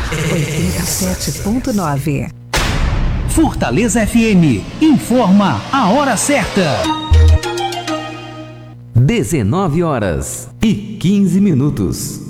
87.9. Fortaleza FM informa a hora certa. 19 horas e 15 minutos.